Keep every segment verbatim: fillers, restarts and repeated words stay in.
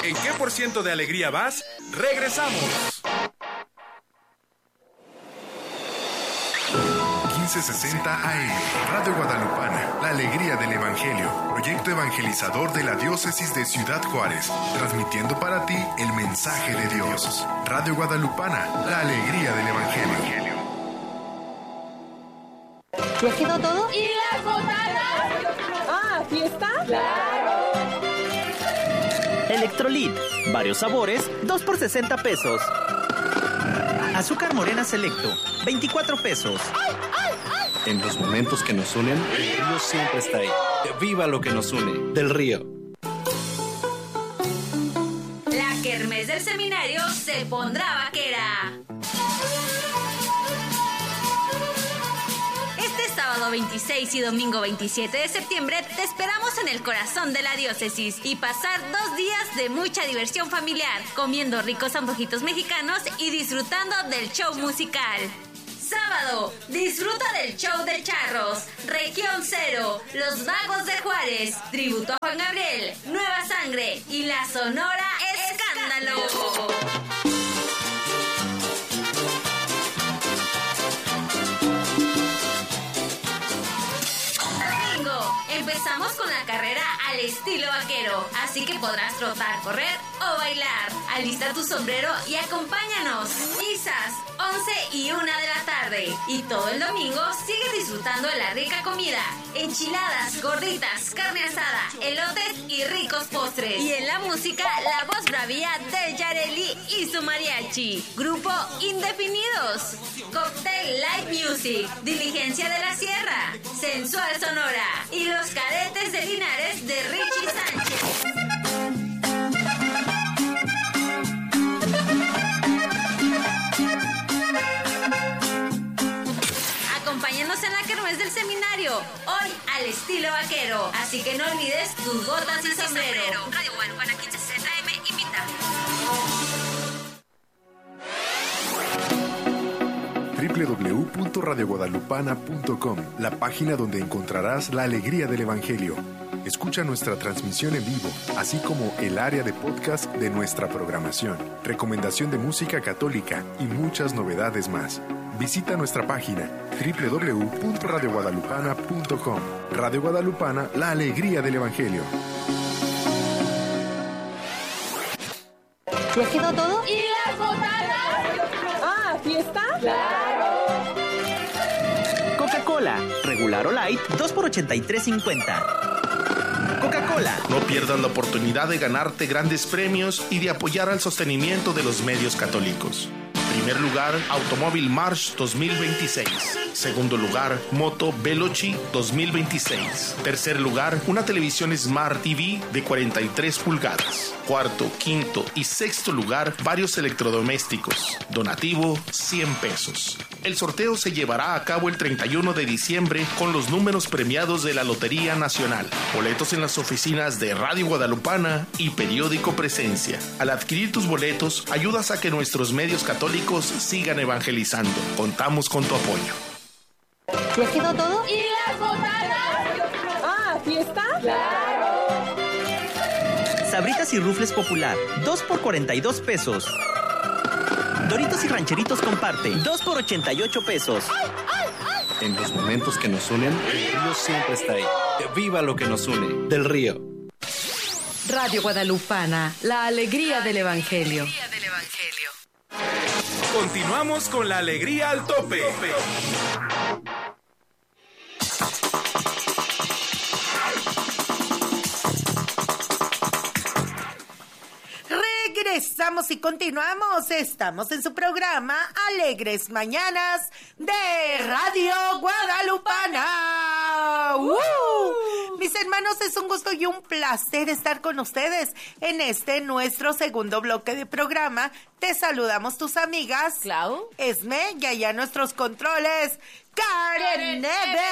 ¿En qué por ciento de alegría vas? ¡Regresamos! quince sesenta A M, Radio Guadalupana, la alegría del Evangelio, proyecto evangelizador de la diócesis de Ciudad Juárez, transmitiendo para ti el mensaje de Dios. Radio Guadalupana, la alegría del Evangelio. ¿Ya quedó todo? ¿Y las botanas? Ah, ¿fiesta? ¡Claro! Electrolit, varios sabores, dos por sesenta pesos. Azúcar morena selecto, veinticuatro pesos. ¡Ay, ay, ay! En los momentos que nos unen, el río siempre está ahí. ¡Viva lo que nos une! Del Río. La kermés del seminario se pondrá vaquera. Este sábado veintiséis y domingo veintisiete de septiembre te esperamos en el corazón de la diócesis y pasar dos días de mucha diversión familiar, comiendo ricos antojitos mexicanos y disfrutando del show musical. Sábado, disfruta del show de charros, Región Cero, Los Vagos de Juárez, Tributo a Juan Gabriel, Nueva Sangre y la Sonora Escándalo. Empezamos con la carrera al estilo vaquero, así que podrás trotar, correr o bailar. Alista tu sombrero y acompáñanos. Misas, once y una de la tarde. Y todo el domingo sigue disfrutando de la rica comida. Enchiladas, gorditas, carne asada, elotes y ricos postres. Y en la música, la voz bravía de Yareli y su mariachi. Grupo Indefinidos. Cocktail Live Music. Diligencia de la Sierra. Sensual Sonora. Y los Cadetes de Linares de Richie Sánchez. Acompáñanos en la kermés del seminario, hoy al estilo vaquero. Así que no olvides tus botas y sombrero. Radio Guadalupana quince sesenta A M invita. doble u doble u doble u punto radio guadalupana punto com, la página donde encontrarás la alegría del Evangelio. Escucha nuestra transmisión en vivo, así como el área de podcast de nuestra programación, recomendación de música católica y muchas novedades más. Visita nuestra página doble u doble u doble u punto radio guadalupana punto com. Radio Guadalupana, la alegría del Evangelio. ¿Ya quedó todo? ¿Y las botanas? Ah, ¿fiesta? ¡Claro! Coca-Cola, regular o light, dos por ochenta y tres cincuenta. Coca-Cola. No pierdas la oportunidad de ganarte grandes premios y de apoyar al sostenimiento de los medios católicos. Primer lugar, Automóvil March dos mil veintiséis. Segundo lugar, Moto Veloci dos mil veintiséis. Tercer lugar, una televisión Smart T V de cuarenta y tres pulgadas. Cuarto, quinto y sexto lugar, varios electrodomésticos. Donativo, cien pesos. El sorteo se llevará a cabo el treinta y uno de diciembre con los números premiados de la Lotería Nacional. Boletos en las oficinas de Radio Guadalupana y Periódico Presencia. Al adquirir tus boletos, ayudas a que nuestros medios católicos sigan evangelizando. Contamos con tu apoyo. ¿Ya quedó todo? ¿Y las botanas? Ah, ¿fiesta? ¡Claro! Sabritas y Rufles Popular, dos por cuarenta y dos pesos. Doritos y Rancheritos Comparte, dos por ochenta y ocho pesos. ¡Ay, ay, ay! En los momentos que nos unen, el río siempre está ahí. ¡Viva lo que nos une! Del Río. Radio Guadalupana, la alegría del Evangelio. Continuamos con la alegría al tope. Regresamos y continuamos. Estamos en su programa Alegres Mañanas de Radio Guadalupana. ¡Uh! Mis hermanos, es un gusto y un placer estar con ustedes en este nuestro segundo bloque de programa. Te saludamos tus amigas Clau, Esme, y allá nuestros controles, Karen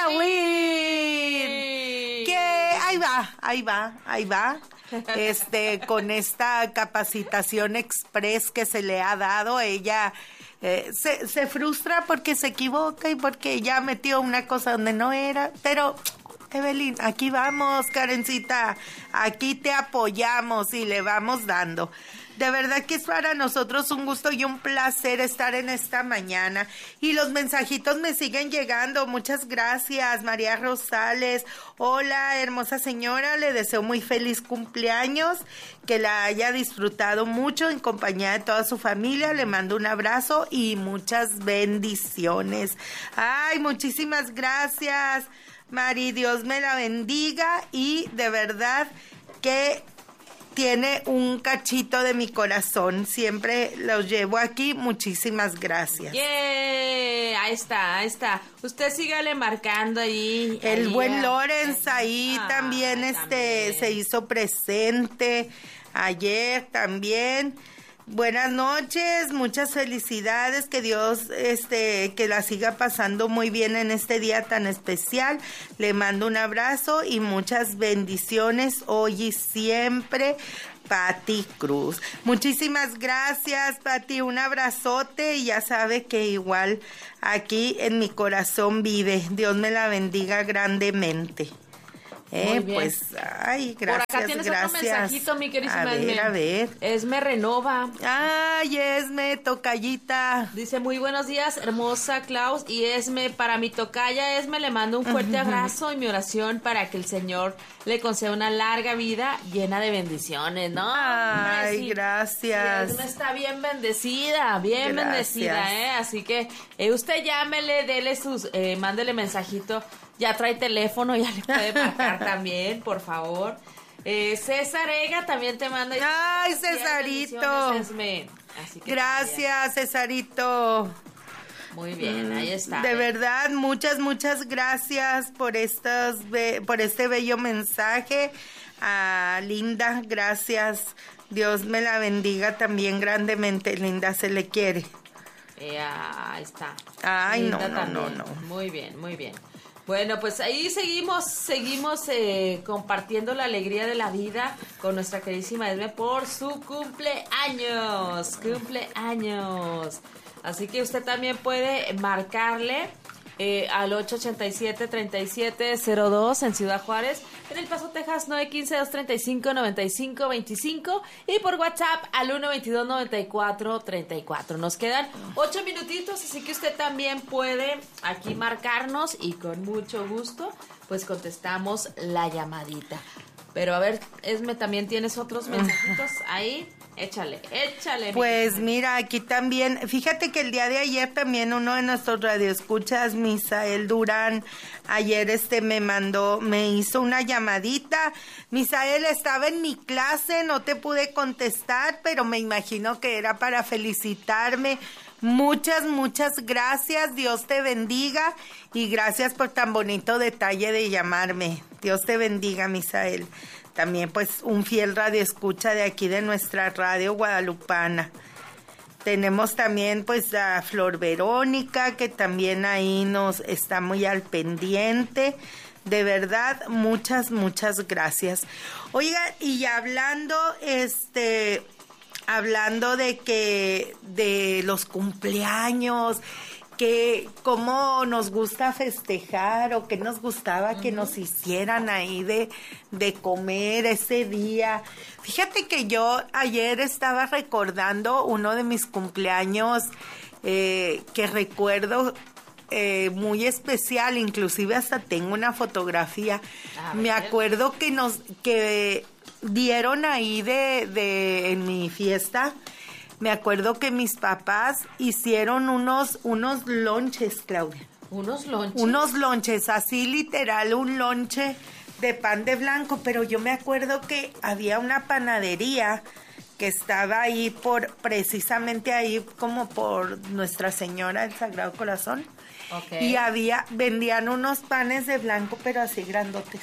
Evelyn. Que ahí va, ahí va, ahí va. Este, con esta capacitación express que se le ha dado, ella eh, se, se frustra porque se equivoca y porque ya metió una cosa donde no era, pero Evelyn, aquí vamos, Karencita, aquí te apoyamos y le vamos dando. De verdad que es para nosotros un gusto y un placer estar en esta mañana. Y los mensajitos me siguen llegando. Muchas gracias, María Rosales. Hola, hermosa señora, le deseo muy feliz cumpleaños, que la haya disfrutado mucho en compañía de toda su familia. Le mando un abrazo y muchas bendiciones. Ay, muchísimas gracias, Mari, Dios me la bendiga y de verdad que tiene un cachito de mi corazón. Siempre los llevo aquí. Muchísimas gracias. Yeah, ahí está, ahí está. Usted sígale marcando ahí. El ahí, buen ah, Lorenz ahí ah, también, este, también. se hizo presente ayer también. Buenas noches, muchas felicidades, que Dios este que la siga pasando muy bien en este día tan especial. Le mando un abrazo y muchas bendiciones hoy y siempre. Pati Cruz. Muchísimas gracias, Pati, un abrazote y ya sabe que igual aquí en mi corazón vive. Dios me la bendiga grandemente. Eh, Muy bien. Pues, ay, gracias, Por acá tienes gracias. otro mensajito, mi querísima A ver, Esme. a ver. Esme Renova. Ay, Esme, tocallita. Dice, muy buenos días, hermosa Klaus y Esme. Para mi tocaya Esme le mando un fuerte abrazo y mi oración para que el Señor le conceda una larga vida llena de bendiciones, ¿no? Ay, Hombre, sí. gracias. Sí, Esme está bien bendecida, bien Gracias. bendecida, ¿eh? Así que eh, usted llámele, dele sus, eh, mándele mensajito. Ya trae teléfono, ya le puede marcar también, por favor. Eh, César Ega también te manda. Ay, Cesarito. Esme. Así que Gracias, Cesarito. también. Muy bien, ahí está. De verdad, muchas, muchas gracias por estas, be- por este bello mensaje. A Linda, gracias. Dios me la bendiga también grandemente. Linda, se le quiere. Eh, ahí está. Ay, Linda no, no, también. no, no. Muy bien, muy bien. Bueno, pues ahí seguimos, seguimos eh, compartiendo la alegría de la vida con nuestra queridísima Esme por su cumpleaños, cumpleaños. Así que usted también puede marcarle eh, al ocho ocho siete, tres siete cero dos en Ciudad Juárez, en El Paso, Texas, nueve uno cinco, dos tres cinco, nueve cinco dos cinco y por WhatsApp al uno veintidós, noventa y cuatro, treinta y cuatro. Nos quedan ocho minutitos, así que usted también puede aquí marcarnos y con mucho gusto pues contestamos la llamadita. Pero a ver, Esme, ¿también tienes otros mensajitos ahí? Échale, échale. Pues mira, aquí también, fíjate que el día de ayer también uno de nuestros radioescuchas, Misael Durán, ayer este me mandó, me hizo una llamadita. Misael, estaba en mi clase, no te pude contestar, pero me imagino que era para felicitarme. Muchas, muchas gracias, Dios te bendiga y gracias por tan bonito detalle de llamarme. Dios te bendiga, Misael. También pues un fiel radioescucha de aquí de nuestra radio guadalupana. Tenemos también pues a Flor Verónica, que también ahí nos está muy al pendiente. De verdad, muchas, muchas gracias. Oiga, y hablando, este, hablando de que, de los cumpleaños, que cómo nos gusta festejar o que nos gustaba que nos hicieran ahí de, de comer ese día. Fíjate que yo ayer estaba recordando uno de mis cumpleaños eh, que recuerdo eh, muy especial, inclusive hasta tengo una fotografía. Me acuerdo que nos que dieron ahí de, de en mi fiesta. Me acuerdo que mis papás hicieron unos, unos lonches, Claudia. ¿Unos lonches? Unos lonches, así literal, un lonche de pan de blanco. Pero yo me acuerdo que había una panadería que estaba ahí por, precisamente ahí como por Nuestra Señora del Sagrado Corazón. Okay. Y había, vendían unos panes de blanco, pero así grandotes.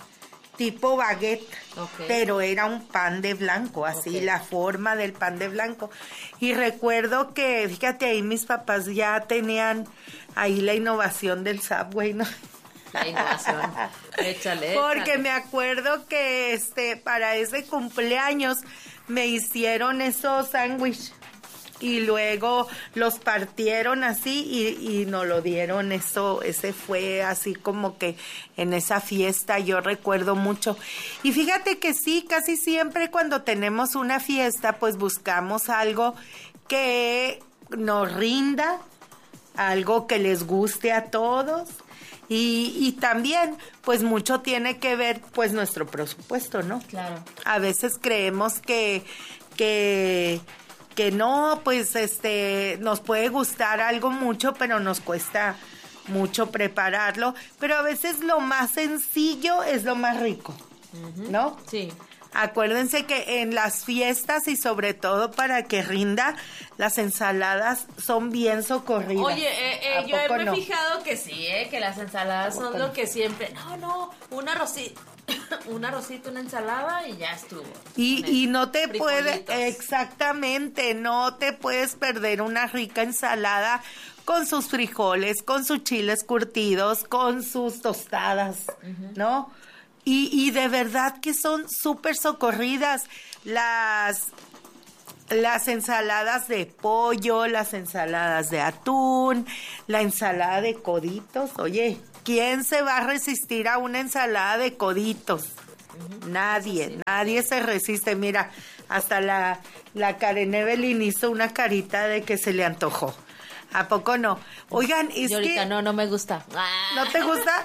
Tipo baguette, Okay. pero era un pan de blanco, así Okay. la forma del pan de blanco. Y recuerdo que, fíjate, ahí mis papás ya tenían ahí la innovación del Subway, ¿no? La innovación. Échale. Porque échale. me acuerdo que este para ese cumpleaños me hicieron esos sándwich y luego los partieron así y, y nos lo dieron. Eso, ese fue así como que en esa fiesta yo recuerdo mucho. Y fíjate que sí, casi siempre cuando tenemos una fiesta, pues buscamos algo que nos rinda, algo que les guste a todos. Y, y también, pues mucho tiene que ver, pues nuestro presupuesto, ¿no? Claro. A veces creemos que, que, que no, pues este, nos puede gustar algo mucho, pero nos cuesta mucho prepararlo. Pero a veces lo más sencillo es lo más rico, uh-huh. ¿no? Sí. Acuérdense que en las fiestas y sobre todo para que rinda, las ensaladas son bien socorridas. Oye, eh, eh, yo me he no? fijado que sí, eh, que las ensaladas son no? lo que siempre... No, no, un arrocito, un arrocito, una ensalada y ya estuvo. Y, y no te puedes, exactamente, no te puedes perder una rica ensalada con sus frijoles, con sus chiles curtidos, con sus tostadas, uh-huh. ¿no? Y, y de verdad que son súper socorridas las, las ensaladas de pollo, las ensaladas de atún, la ensalada de coditos. Oye, ¿quién se va a resistir a una ensalada de coditos? Uh-huh. Nadie, sí, nadie se resiste. Mira, hasta la, la Karen Evelyn hizo una carita de que se le antojó. ¿A poco no? Oigan, es y ahorita que... no, no me gusta. ¿No te gusta?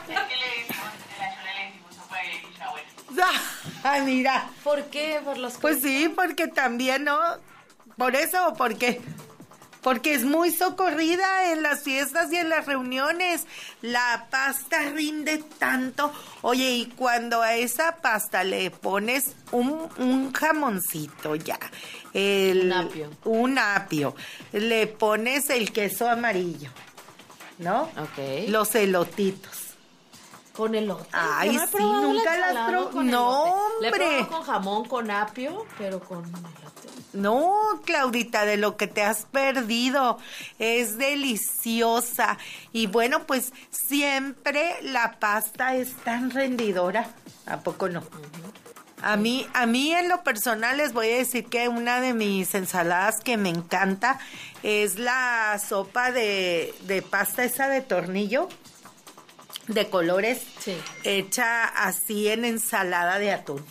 Ay, mira. ¿Por qué? Por los Pues sí, porque también, ¿no? Por eso o por qué. Porque es muy socorrida en las fiestas y en las reuniones. La pasta rinde tanto. Oye, y cuando a esa pasta le pones un, un jamoncito ya. El, un apio. Un apio. Le pones el queso amarillo, ¿no? Ok. Los elotitos. Con elote. Ay, sí, nunca las probé. No, hombre. Le probé con jamón, con apio, pero con elote. No, Claudita, de lo que te has perdido. Es deliciosa. Y bueno, pues siempre la pasta es tan rendidora. ¿A poco no? Uh-huh. A mí, a mí en lo personal les voy a decir que una de mis ensaladas que me encanta es la sopa de, de pasta esa de tornillo. De colores, sí. Hecha así en ensalada de atún.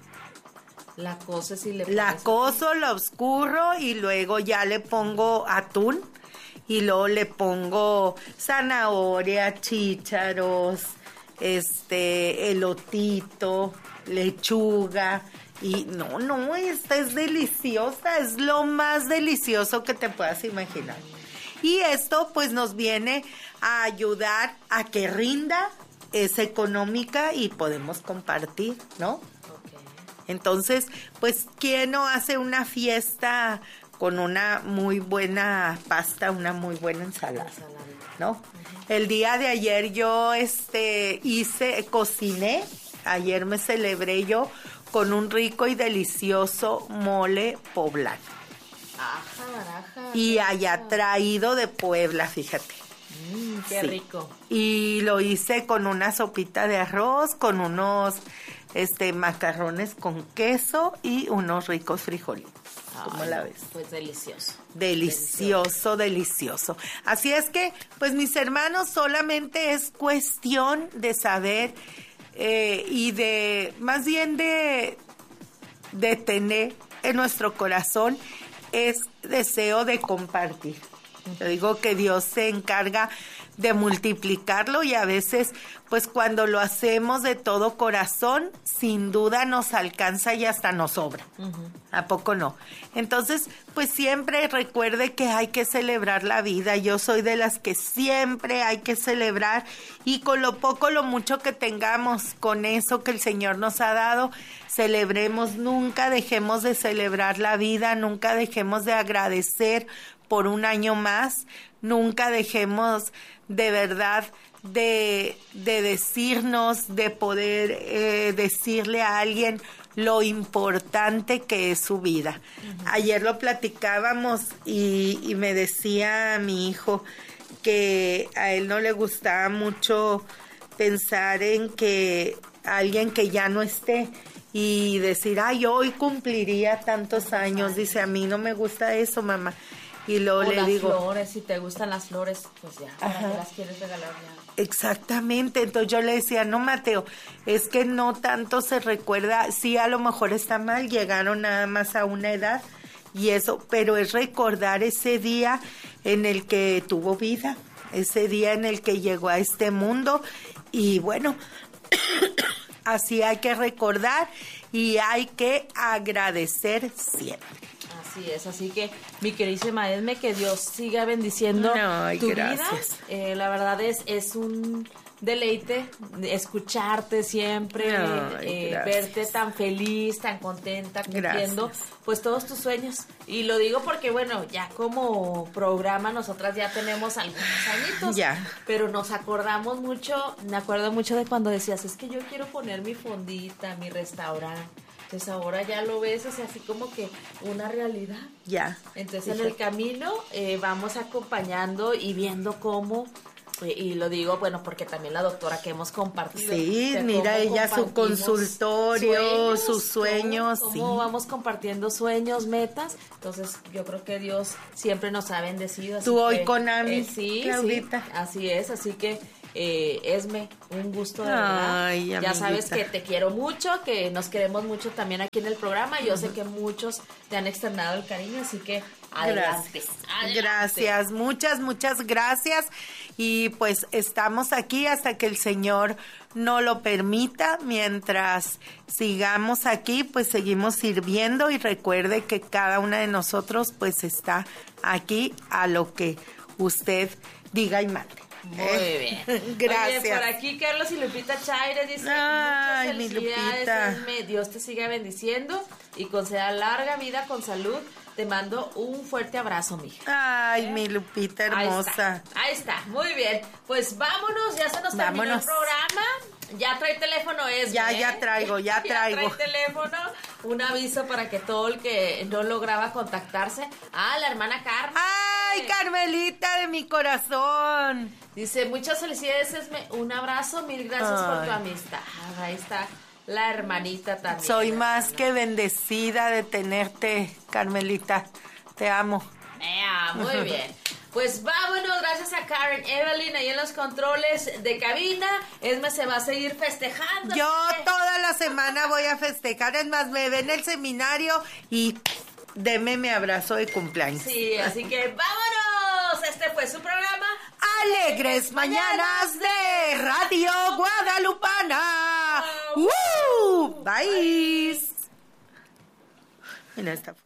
La coces y le pones La cozo, la oscurro y luego ya le pongo atún y luego le pongo zanahoria, chícharos, este, elotito, lechuga y no, no, esta es deliciosa, es lo más delicioso que te puedas imaginar. Y esto pues nos viene a ayudar a que rinda, es económica y podemos compartir, ¿no? Okay. Entonces, pues, ¿quién no hace una fiesta con una muy buena pasta, una muy buena ensalada, ¿no? Uh-huh. El día de ayer yo este, hice, cociné, ayer me celebré yo con un rico y delicioso mole poblano. Ajá, baraja. Y allá traído de Puebla, fíjate. Mm, qué sí. rico. Y lo hice con una sopita de arroz, con unos este macarrones con queso y unos ricos frijolitos. ¿Cómo Ay, la ves? Pues delicioso. Delicioso, delicioso. delicioso. Así es que, pues mis hermanos, solamente es cuestión de saber eh, y de, más bien de, de tener en nuestro corazón es deseo de compartir. Yo digo que Dios se encarga de multiplicarlo y a veces, pues cuando lo hacemos de todo corazón, sin duda nos alcanza y hasta nos sobra. Uh-huh. ¿A poco no? Entonces, pues siempre recuerde que hay que celebrar la vida. Yo soy de las que siempre hay que celebrar y con lo poco, lo mucho que tengamos, con eso que el Señor nos ha dado, celebremos. Nunca dejemos de celebrar la vida, nunca dejemos de agradecer por un año más, nunca dejemos de verdad de, de decirnos, de poder eh, decirle a alguien lo importante que es su vida. Uh-huh. Ayer lo platicábamos y, y me decía mi hijo que a él no le gustaba mucho pensar en que alguien que ya no esté y decir, ay, hoy cumpliría tantos años. Dice, a mí no me gusta eso, mamá. Y luego O le las digo... flores, si te gustan las flores, pues ya, ¿para qué las quieres regalar ya? Exactamente, entonces yo le decía, no, Mateo, es que no tanto se recuerda, sí, a lo mejor está mal, llegaron nada más a una edad y eso, pero es recordar ese día en el que tuvo vida, ese día en el que llegó a este mundo y bueno, así hay que recordar y hay que agradecer siempre. Así es, así que mi queridísima Esme, que Dios siga bendiciendo Ay, tu gracias. vida. Eh, la verdad es, es un deleite escucharte siempre, Ay, eh, gracias. verte tan feliz, tan contenta, cumpliendo Gracias. pues todos tus sueños. Y lo digo porque, bueno, ya como programa nosotras ya tenemos algunos añitos, Ya. pero nos acordamos mucho, me acuerdo mucho de cuando decías, es que yo quiero poner mi fondita, mi restaurante. Entonces ahora ya lo ves, es así como que una realidad. Ya. Entonces Sí, en el sí. camino eh, vamos acompañando y viendo cómo, eh, y lo digo, bueno, porque también la doctora que hemos compartido. Sí, o sea, mira cómo ella su compartimos consultorio, sus sueños, cómo, sí. cómo vamos compartiendo sueños, metas. Entonces yo creo que Dios siempre nos ha bendecido. así Tú hoy que, con Ami, eh, sí, Claudita. sí, así es, así que eh, Esme, un gusto de verdad. Ay, ya sabes amiguita. que te quiero mucho, que nos queremos mucho también aquí en el programa. Yo sé que muchos te han externado el cariño, así que adelante. Gracias. adelante. Gracias, muchas, muchas gracias. Y pues estamos aquí hasta que el Señor no lo permita. Mientras sigamos aquí, pues seguimos sirviendo y recuerde que cada una de nosotros pues está aquí a lo que usted diga y mande. Muy ¿Eh? bien. Gracias. Oye, por aquí Carlos y Lupita Chaires dice, Ay, muchas mi felicidades, Lupita. Esme. Dios te siga bendiciendo y conceda larga vida con salud. Te mando un fuerte abrazo, mija. Ay, mi Lupita hermosa. Ahí está, ahí está, muy bien. Pues vámonos, ya se nos terminó Vámonos. el programa. Ya trae teléfono, Esme. Ya, ¿eh? ya traigo, ya traigo. Ya trae teléfono. Un aviso para que todo el que no lograba contactarse. Ah, la hermana Carmen. Ay, Carmelita de mi corazón. Dice, muchas felicidades, Esme. Un abrazo, mil gracias por Ay. tu amistad. Ahí está la hermanita también. Soy más que bendecida de tenerte, Carmelita. Te amo. Ea, muy bien. Pues vámonos, gracias a Karen Evelyn ahí en los controles de cabina. Esme se va a seguir festejando. Yo así que- toda la semana voy a festejar. Es más, me ven en el seminario y deme mi abrazo de cumpleaños. Sí, así que vámonos. Este fue su programa. Alegres Mañanas de Radio Guadalupana. ¡Uh! Bye. Mira esta.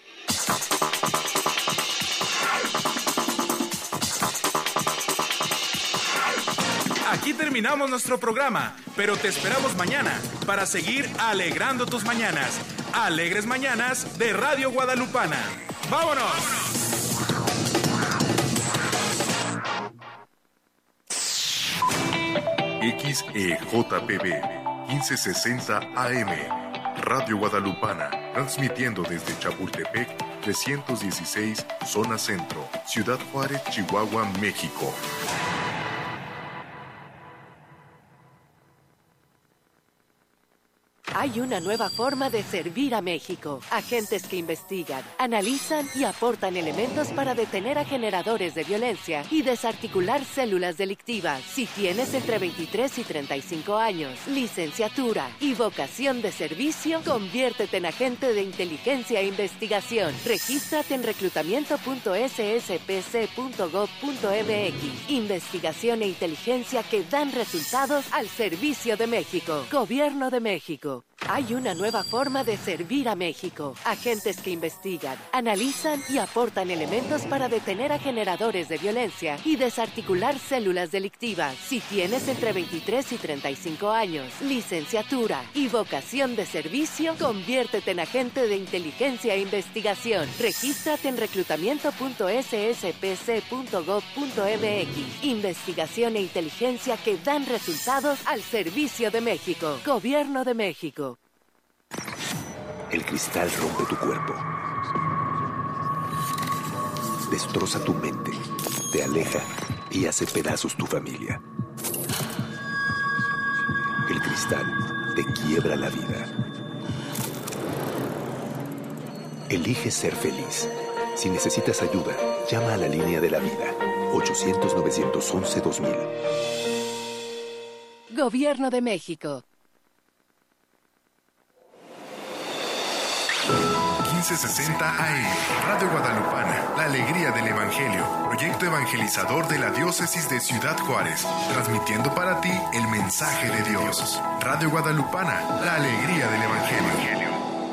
Aquí terminamos nuestro programa, pero te esperamos mañana para seguir alegrando tus mañanas. Alegres Mañanas de Radio Guadalupana. ¡Vámonos! X E J P B quince sesenta A M Radio Guadalupana, transmitiendo desde Chapultepec trescientos dieciséis, Zona Centro, Ciudad Juárez, Chihuahua, México. Hay una nueva forma de servir a México. Agentes que investigan, analizan y aportan elementos para detener a generadores de violencia y desarticular células delictivas. Si tienes entre veintitrés y treinta y cinco años, licenciatura y vocación de servicio, conviértete en agente de inteligencia e investigación. Regístrate en reclutamiento punto s s p c punto gov punto m x. Investigación e inteligencia que dan resultados al servicio de México. Gobierno de México. Hay una nueva forma de servir a México. Agentes que investigan, analizan y aportan elementos para detener a generadores de violencia y desarticular células delictivas. Si tienes entre veintitrés y treinta y cinco años, licenciatura y vocación de servicio, conviértete en agente de inteligencia e investigación. Regístrate en reclutamiento punto s s p c punto gov punto m x. Investigación e inteligencia que dan resultados al servicio de México. Gobierno de México. El cristal rompe tu cuerpo. Destroza tu mente, te aleja y hace pedazos tu familia. El cristal te quiebra la vida. Elige ser feliz. Si necesitas ayuda, llama a la línea de la vida. ochocientos, novecientos once, dos mil. Gobierno de México. quince sesenta A M, Radio Guadalupana, la alegría del Evangelio, proyecto evangelizador de la diócesis de Ciudad Juárez, transmitiendo para ti el mensaje de Dios. Radio Guadalupana, la alegría del Evangelio.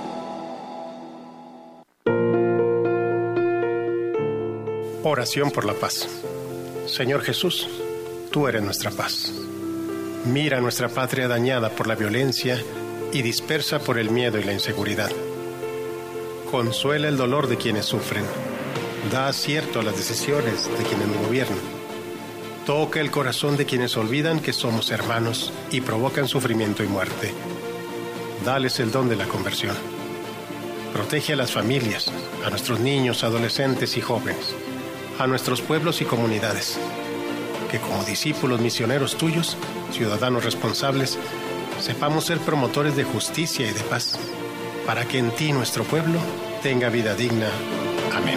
Oración por la paz. Señor Jesús, tú eres nuestra paz. Mira nuestra patria dañada por la violencia y dispersa por el miedo y la inseguridad. Consuela el dolor de quienes sufren. Da acierto a las decisiones de quienes nos gobiernan. Toca el corazón de quienes olvidan que somos hermanos y provocan sufrimiento y muerte. Dales el don de la conversión. Protege a las familias, a nuestros niños, adolescentes y jóvenes, a nuestros pueblos y comunidades. Que como discípulos misioneros tuyos, ciudadanos responsables, sepamos ser promotores de justicia y de paz, para que en ti nuestro pueblo tenga vida digna. Amén.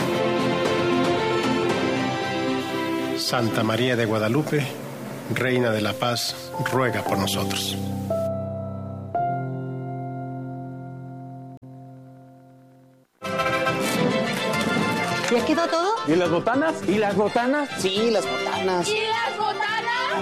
Santa María de Guadalupe, Reina de la Paz, ruega por nosotros. ¿Ya quedó todo? ¿Y las botanas? ¿Y las botanas? Sí, las botanas. ¿Y las botanas?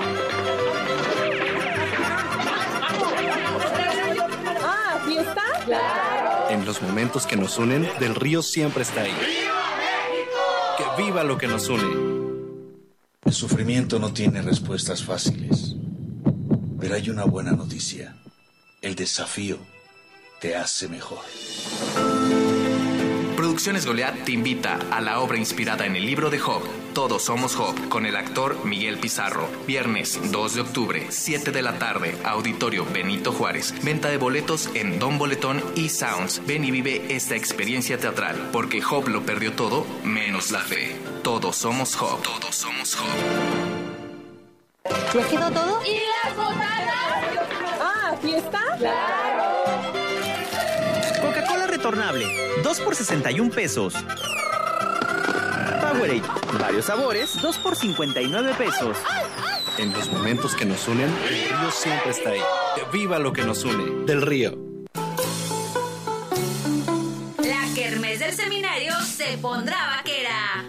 Ah, ¿fiesta? ¡Claro! En los momentos que nos unen, Del Río siempre está ahí. ¡Viva México! ¡Que viva lo que nos une! El sufrimiento no tiene respuestas fáciles, pero hay una buena noticia. El desafío te hace mejor. Producciones Goliat te invita a la obra inspirada en el libro de Job, Todos Somos Job, con el actor Miguel Pizarro. Viernes dos de octubre, siete de la tarde, Auditorio Benito Juárez. Venta de boletos en Don Boletón y Sounds. Ven y vive esta experiencia teatral, porque Job lo perdió todo, menos la fe. Todos somos Job. Todos somos Job. ¿Ya quedó todo? ¿Y las botanas? Ah, ¿fiesta? ¡Claro! Coca-Cola retornable, dos por sesenta y un pesos. Powerade, varios sabores, dos por cincuenta y nueve pesos. En los momentos que nos unen, Del Río siempre está ahí. ¡Que viva lo que nos une! Del Río. La kermés del seminario se pondrá vaquera.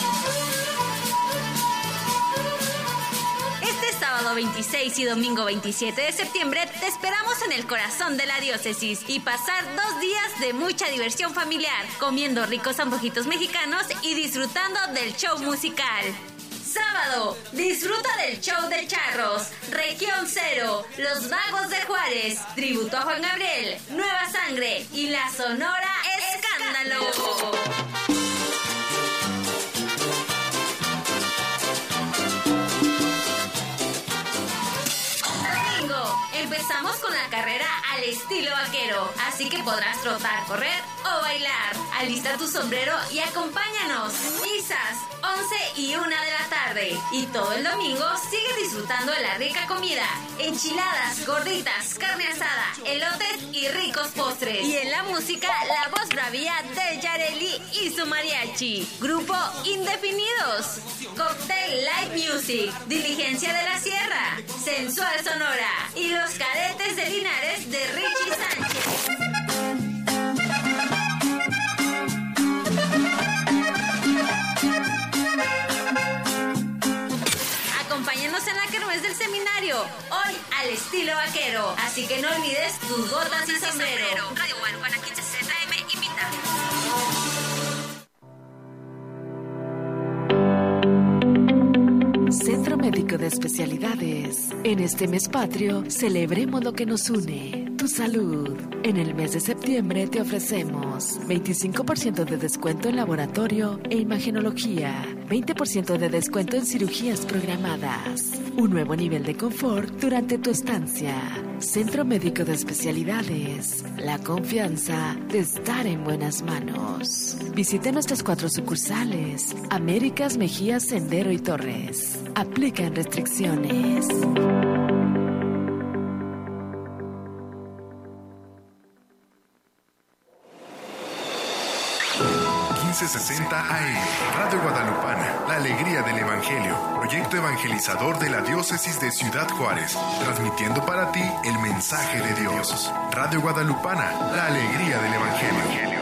Este sábado veintiséis y domingo veintisiete de septiembre te esperamos en el corazón de la diócesis y pasar dos días de mucha diversión familiar, comiendo ricos antojitos mexicanos y disfrutando del show musical. Sábado, disfruta del show de charros, Región Cero, Los Magos de Juárez, tributo a Juan Gabriel, Nueva Sangre y la Sonora Escándalo. Empezamos con la carrera al estilo vaquero, así que podrás trotar, correr o bailar. Alista tu sombrero y acompáñanos. Misas, once y una de la tarde. Y todo el domingo sigue disfrutando de la rica comida. Enchiladas, gorditas, carne asada, elotes y ricos postres. Y en la música, la voz bravía de Yareli y su mariachi. Grupo Indefinidos. Cocktail Live Music. Diligencia de la Sierra. Sensual Sonora. Y los cadetes de Linares de Richie Sánchez. Acompáñanos en la kermés del seminario, hoy al estilo vaquero. Así que no olvides tus botas y sombrero. Radio Guadalupana quince sesenta A M invita. Centro Médico de Especialidades. En este mes patrio, celebremos lo que nos une, tu salud. En el mes de septiembre te ofrecemos veinticinco por ciento de descuento en laboratorio e imagenología, veinte por ciento de descuento en cirugías programadas, un nuevo nivel de confort durante tu estancia. Centro Médico de Especialidades, la confianza de estar en buenas manos. Visite nuestras cuatro sucursales, Américas, Mejías, Sendero y Torres. Aplican restricciones. quince sesenta A M. Radio Guadalupana, la alegría del Evangelio. Proyecto evangelizador de la Diócesis de Ciudad Juárez. Transmitiendo para ti el mensaje de Dios. Radio Guadalupana, la alegría del Evangelio.